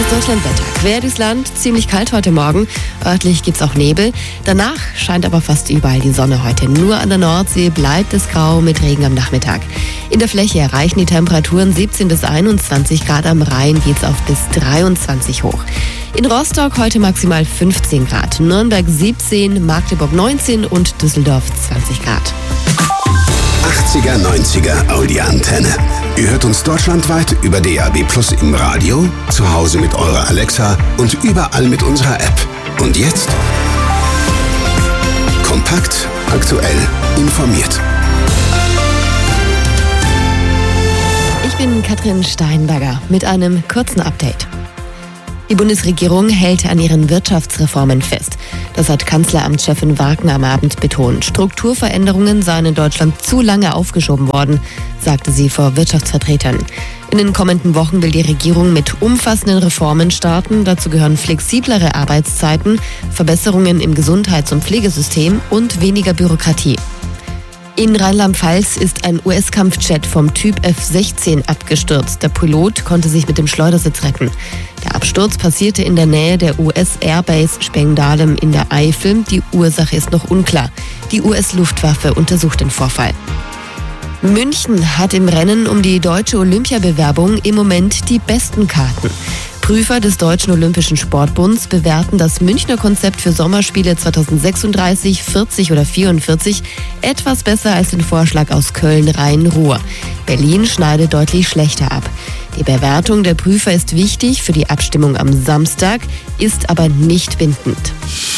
Deutschlandwetter. Quer durchs Land, ziemlich kalt heute Morgen. Örtlich gibt's auch Nebel. Danach scheint aber fast überall die Sonne heute. Nur an der Nordsee bleibt es grau mit Regen am Nachmittag. In der Fläche erreichen die Temperaturen 17 bis 21 Grad. Am Rhein geht's auf bis 23 hoch. In Rostock heute maximal 15 Grad. Nürnberg 17, Magdeburg 19 und Düsseldorf 20 Grad. 80er, 90er Audi-Antenne. Ihr hört uns deutschlandweit über DAB+ im Radio, zu Hause mit eurer Alexa und überall mit unserer App. Und jetzt? Kompakt, aktuell, informiert. Ich bin Katrin Steinberger mit einem kurzen Update. Die Bundesregierung hält an ihren Wirtschaftsreformen fest. Das hat Kanzleramtschefin Wagner am Abend betont. Strukturveränderungen seien in Deutschland zu lange aufgeschoben worden, sagte sie vor Wirtschaftsvertretern. In den kommenden Wochen will die Regierung mit umfassenden Reformen starten. Dazu gehören flexiblere Arbeitszeiten, Verbesserungen im Gesundheits- und Pflegesystem und weniger Bürokratie. In Rheinland-Pfalz ist ein US-Kampfjet vom Typ F-16 abgestürzt. Der Pilot konnte sich mit dem Schleudersitz retten. Der Absturz passierte in der Nähe der US-Airbase Spengdahlem in der Eifel. Die Ursache ist noch unklar. Die US-Luftwaffe untersucht den Vorfall. München hat im Rennen um die deutsche Olympiabewerbung im Moment die besten Karten. Prüfer des Deutschen Olympischen Sportbunds bewerten das Münchner Konzept für Sommerspiele 2036, 40 oder 44 etwas besser als den Vorschlag aus Köln, Rhein-Ruhr. Berlin schneidet deutlich schlechter ab. Die Bewertung der Prüfer ist wichtig für die Abstimmung am Samstag, ist aber nicht bindend.